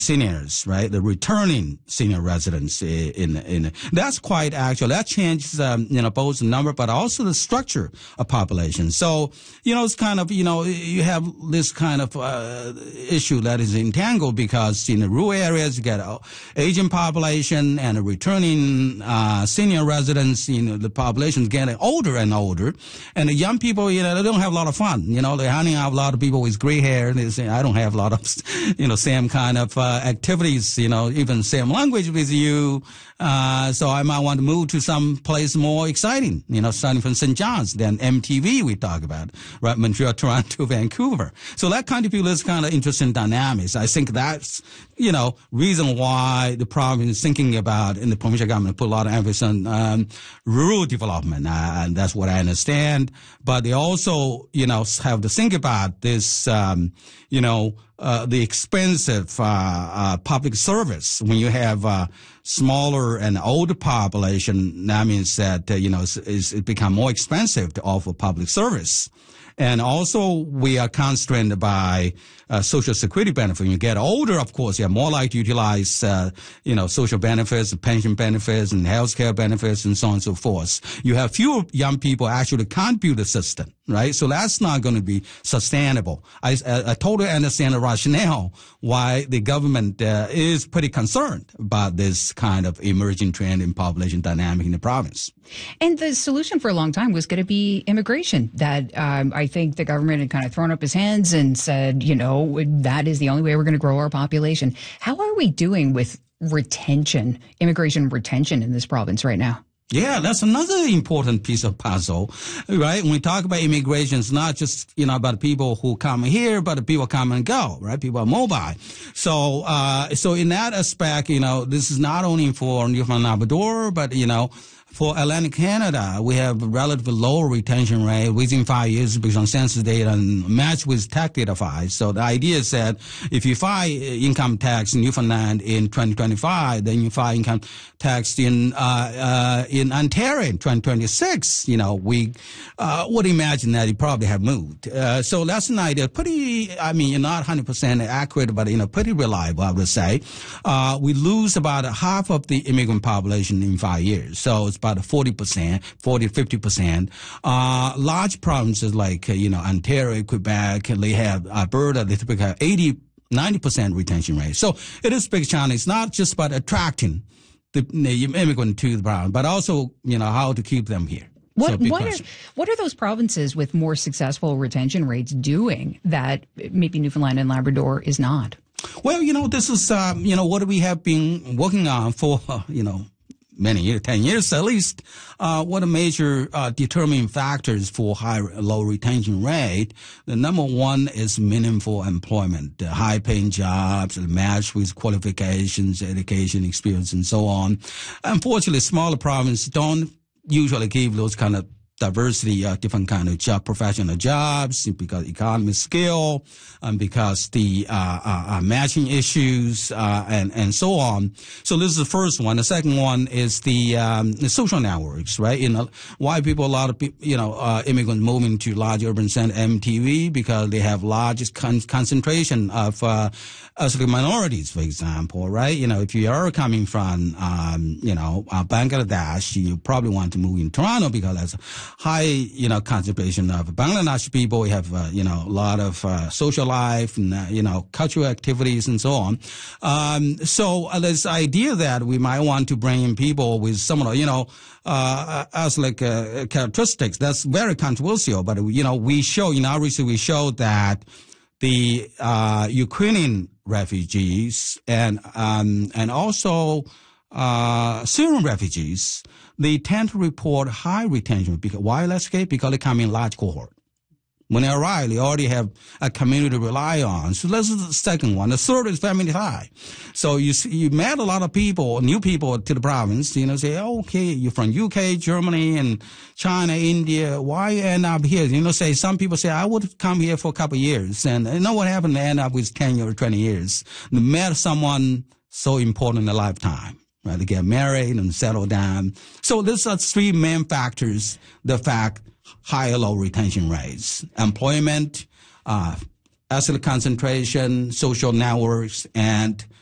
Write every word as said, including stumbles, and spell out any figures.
seniors, right? The returning senior residents in, in, in that's quite actual. That changes, um, you know, both the number, but also the structure of population. So, you know, it's kind of, you know, you have this kind of, uh, issue that is entangled because in the rural areas, you get an aging population and a returning, uh, senior residents, you know, the population is getting older and older. And the young people, you know, they don't have a lot of fun. You know, they're hanging out with a lot of people with gray hair. And they say, I don't have a lot of, you know, same kind of, uh, activities, you know, even same language with you. Uh, so I might want to move to some place more exciting, you know, starting from Saint John's, then M T V we talk about, right? Montreal, Toronto, Vancouver. So that kind of people is kind of interesting dynamics. I think that's, you know, reason why the province is thinking about, in the provincial government, put a lot of emphasis on, um, rural development. Uh, and that's what I understand. But they also, you know, have to think about this, um, you know, Uh, the expensive uh, uh, public service. When you have uh, smaller and older population, that means that uh, you know it's, it's, it become more expensive to offer public service. And also, we are constrained by uh, social security benefits. When you get older, of course, you're more likely to utilize, uh, you know, social benefits, pension benefits, and healthcare benefits, and so on and so forth. You have fewer young people actually contribute to the system, right? So that's not going to be sustainable. I, I, I totally understand the rationale why the government uh, is pretty concerned about this kind of emerging trend in population dynamic in the province. And the solution for a long time was going to be immigration. That um, I think the government had kind of thrown up his hands and said, you know, that is the only way we're going to grow our population. How are we doing with retention, immigration retention in this province right now? Yeah, that's another important piece of puzzle, right? When we talk about immigration, it's not just, you know, about people who come here, but people come and go, right? People are mobile. So, uh, so in that aspect, you know, this is not only for Newfoundland and Labrador, but, you know, for Atlantic Canada, we have a relatively low retention rate within five years based on census data and matched with tax data files. So the idea is that if you file income tax in Newfoundland in twenty twenty-five, then you file income tax in, uh, uh, in Ontario in twenty twenty-six, you know, we, uh, would imagine that you probably have moved. Uh, so that's an idea. Pretty, I mean, not one hundred percent accurate, but, you know, pretty reliable, I would say. Uh, we lose about half of the immigrant population in five years. So it's about forty percent, forty, fifty percent. Uh, large provinces like, uh, you know, Ontario, Quebec, they have Alberta, they typically have eighty, ninety percent retention rate. So it is a big challenge. It's not just about attracting the, the immigrant to the province, but also, you know, how to keep them here. What, so what, are, what are those provinces with more successful retention rates doing that maybe Newfoundland and Labrador is not? Well, you know, this is, um, you know, what we have been working on for, uh, you know, many years, ten years at least. Uh, what are major uh, determining factors for high, low retention rate? The number one is meaningful employment, uh, high-paying jobs, matched with qualifications, education, experience, and so on. Unfortunately, smaller provinces don't usually give those kind of diversity, uh, different kind of job, professional jobs, because economy skill, and because the uh, uh, uh, matching issues, uh, and and so on. So this is the first one. The second one is the, um, the social networks, right? You know, why people, a lot of people, you know, uh, immigrants moving to large urban center, M T V, because they have largest con- concentration of uh, ethnic minorities, for example, right? You know, if you are coming from, um, you know, uh, Bangladesh, you probably want to move in Toronto because that's high, you know, concentration of Bangladeshi people. We have, uh, you know, a lot of uh, social life and, uh, you know, cultural activities and so on. Um, so uh, this idea that we might want to bring in people with similar, you know, uh, as like uh, characteristics, that's very controversial. But, you know, we show, in our research, we showed that the uh, Ukrainian refugees and, um, and also uh, Syrian refugees, they tend to report high retention. Because, why, let's say? Because they come in large cohort. When they arrive, they already have a community to rely on. So this is the second one. The third is family tie. So you see, you met a lot of people, new people to the province, you know, say, oh, okay, you're from U K, Germany, and China, India. Why you end up here? You know, say, some people say, I would come here for a couple of years. And you know what happened? They end up with ten or twenty years. They met someone so important in a lifetime. Right, they get married and settle down. So these are three main factors that affect high or low retention rates: employment, uh, ethnic concentration, social networks, and